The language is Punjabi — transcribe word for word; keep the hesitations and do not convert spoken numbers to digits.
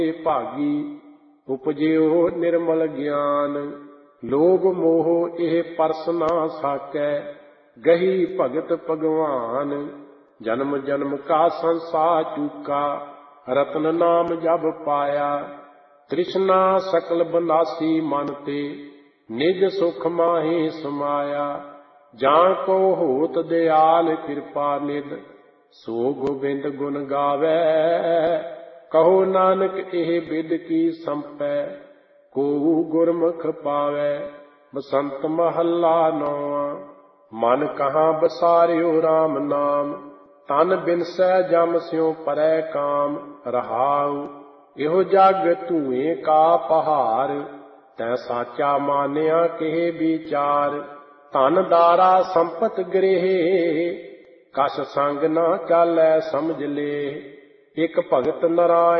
ਭਾਗੀ ਉਪਜਿਓ ਨਿਰਮਲ ਗਿਆਨ। ਲੋਭ ਮੋਹ ਇਹ ਪਰਸ ਨਾ ਸਾਕੈ ਗਹੀ ਭਗਤ ਭਗਵਾਨ। ਜਨਮ ਜਨਮ ਕਾ ਸੰਸਾਰ ਚੂਕਾ ਰਤਨ ਨਾਮ ਜਬ ਪਾਇਆ। ਤ੍ਰਿਸ਼ਨਾ ਸਕਲ ਬਨਾਸੀ ਮਨ ਤੇ ਨਿਜ ਸੁਖ ਮਾਹੀ ਸਮਾਇਆ। ਜਾਂ ਕੋ ਹੋਤ ਦਿਆਲ ਕਿਰਪਾ ਨਿਧ ਸੋ ਗੋਬਿੰਦ ਗੁਣ ਗਾਵੈ। ਕਹੋ ਨਾਨਕ ਇਹ ਬਿਦ ਕੀ ਸੰਪੈ ਕੋ ਗੁਰਮੁਖ ਪਾਵੈ। ਬਸੰਤ ਮਹੱਲਾ ਨੌਵਾਂ। ਮਨ ਕਹਾਂ ਬਸਾਰਿਓ RAM ਨਾਮ ਤਨ ਬਿਨਸੈ ਜਮ ਸਿਉ ਪਰੈ ਕਾਮ। ਰਹਾਉ ਇਹੋ ਜਗ ਧੂਏ ਕਾ ਪਹਾਰ ਤੈ ਸਾਚਾ ਮਾਨਿਆ ਕਿਹ ਵਿਚਾਰ। ਧਨ ਦਾਰਾ ਸੰਪਤ ਗ੍ਰਹਿ ਕਛ ਸੰਗ ਨਾ ਚਾਲੈ ਸਮਝ ਲੇ। ਇਕ ਭਗਤ ਨਰਾਇਣ